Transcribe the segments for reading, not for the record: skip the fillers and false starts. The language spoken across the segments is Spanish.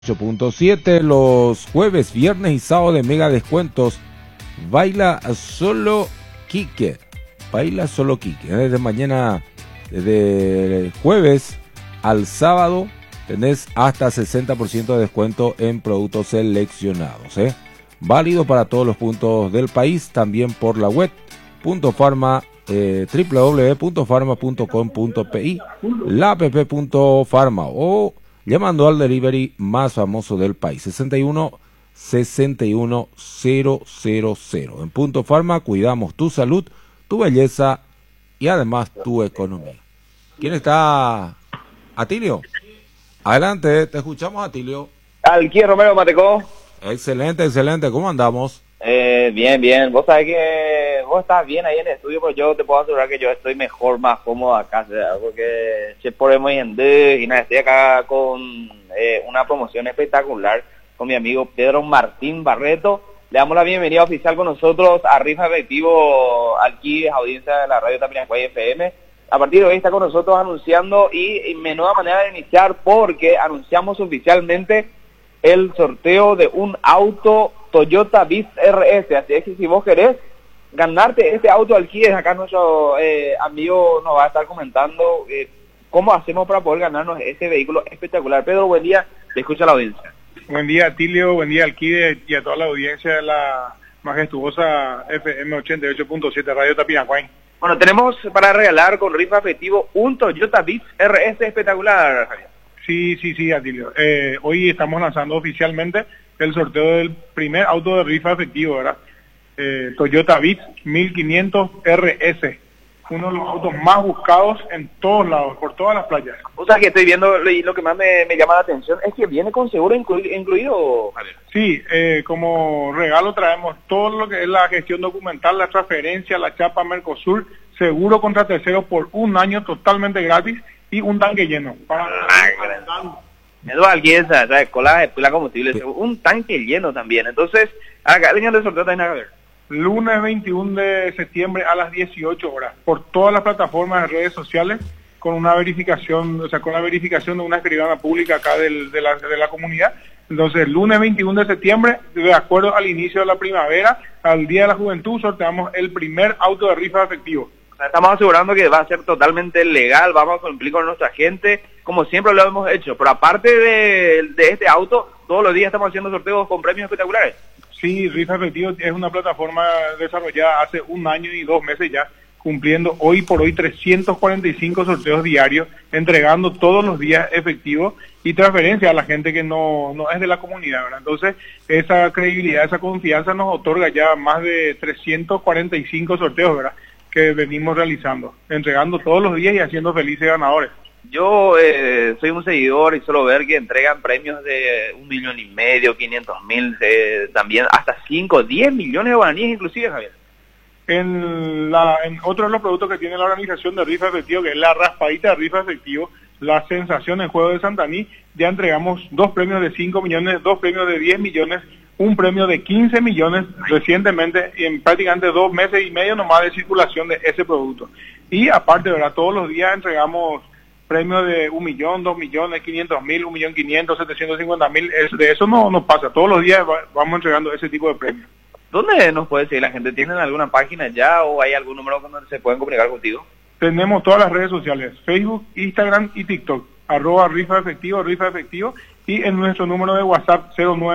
8.7 los jueves, viernes y sábado de mega descuentos. Baila Solo Quique. Baila Solo Quique. Desde mañana, desde el jueves al sábado, tenés hasta 60% de descuento en productos seleccionados. Válido para todos los puntos del país, también por la web www.farma.com.pi, la app.farma o llamando al delivery más famoso del país, 61-61-000. En Punto Farma cuidamos tu salud, tu belleza y además tu economía. ¿Quién está? Atilio. Adelante, te escuchamos, Atilio. Alquí Romero Matecó. Excelente, excelente. ¿Cómo andamos? Bien. Vos sabés que vos estás bien ahí en el estudio, pero yo te puedo asegurar que yo estoy mejor, más cómodo acá, porque se podemos y nada, estoy acá con una promoción espectacular con mi amigo Pedro Martín Barreto. Le damos la bienvenida oficial con nosotros a Rifa Efectivo aquí, audiencia de la radio Tapiracuay FM. A partir de hoy está con nosotros anunciando y menuda manera de iniciar, porque anunciamos oficialmente el sorteo de un auto Toyota Vitz RS. Así es que si vos querés ganarte este auto Alquides, acá nuestro amigo nos va a estar comentando cómo hacemos para poder ganarnos este vehículo espectacular. Pedro, buen día, te escucha la audiencia. Buen día, Atilio, buen día, Alquides, y a toda la audiencia de la majestuosa FM 88.7 Radio Tapiracuay. Bueno, tenemos para regalar con rifa efectivo un Toyota Vitz RS espectacular, Javier. Sí, Atilio. Hoy estamos lanzando oficialmente el sorteo del primer auto de rifa efectivo, ¿verdad? Toyota Vitz 1500 RS, uno de los autos más buscados en todos lados, por todas las playas. O sea que estoy viendo, y lo que más me llama la atención es que viene con seguro incluido, Javier. Sí, como regalo traemos todo lo que es la gestión documental, la transferencia, la chapa Mercosur, seguro contra terceros por un año totalmente gratis y un tanque lleno. Eduardo Alguiesa, cola de pila combustible, sí. Un tanque lleno también. Entonces, acá vengan de sorteo también a ver. Lunes 21 de septiembre a las 18 horas, por todas las plataformas de redes sociales, con una verificación, con la verificación de una escribana pública acá de la comunidad. Entonces, lunes 21 de septiembre, de acuerdo al inicio de la primavera, al Día de la Juventud, sorteamos el primer auto de rifa efectivo. Estamos asegurando que va a ser totalmente legal, vamos a cumplir con nuestra gente, como siempre lo hemos hecho. Pero aparte de este auto, todos los días estamos haciendo sorteos con premios espectaculares. Sí, Rifa Efectivo es una plataforma desarrollada hace un año y 2 meses ya, cumpliendo hoy por hoy 345 sorteos diarios, entregando todos los días efectivos y transferencia a la gente que no es de la comunidad, ¿verdad? Entonces, esa credibilidad, esa confianza nos otorga ya más de 345 sorteos, ¿verdad?, que venimos realizando, entregando todos los días y haciendo felices ganadores. Yo soy un seguidor y solo ver que entregan premios de 1,5 millones, 500,000, también hasta 5, 10 millones de guaraníes inclusive, Javier. En otro de los productos que tiene la organización de Rifa Efectivo, que es la raspadita de Rifa Efectivo, la sensación en juego de Santaní, ya entregamos 2 premios de 5 millones, 2 premios de 10 millones, un premio de 15 millones recientemente, y en prácticamente 2 meses y medio nomás de circulación de ese producto. Y aparte, ¿verdad?, todos los días entregamos premios de 1 millón, 2 millones, 500,000, 1.500.000, 750,000, de eso no pasa, todos los días vamos entregando ese tipo de premios. ¿Dónde nos puede seguir la gente? ¿Tienen alguna página ya o hay algún número donde se pueden comunicar contigo? Tenemos todas las redes sociales, Facebook, Instagram y TikTok, @Rifa Efectivo, y en nuestro número de WhatsApp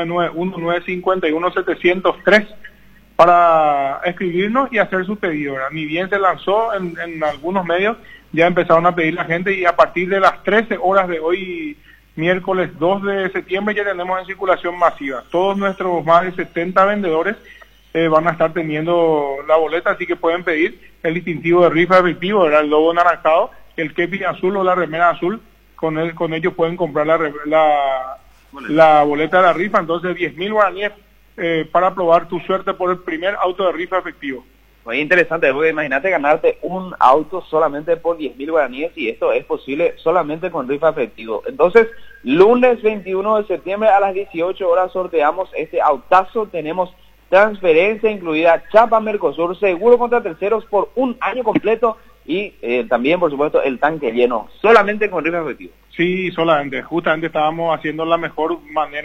099-1951-703 para escribirnos y hacer su pedido, ¿verdad? Ni bien se lanzó en algunos medios, ya empezaron a pedir la gente, y a partir de las 13 horas de hoy, miércoles 2 de septiembre, ya tenemos en circulación masiva. Todos nuestros más de 70 vendedores van a estar teniendo la boleta, así que pueden pedir el distintivo de Rifa Efectivo, ¿verdad?, el logo anaranjado, el kepi azul o la remera azul. Con ellos pueden comprar la boleta de la rifa. Entonces 10,000 guaraníes para probar tu suerte por el primer auto de rifa efectivo. Muy interesante, porque imagínate ganarte un auto solamente por 10,000 guaraníes, y esto es posible solamente con rifa efectivo. Entonces, lunes 21 de septiembre a las 18 horas sorteamos este autazo. Tenemos transferencia incluida, chapa Mercosur, seguro contra terceros por un año completo y también, por supuesto, el tanque lleno, solamente con rifa efectiva. Sí, solamente, justamente estábamos haciendo la mejor manera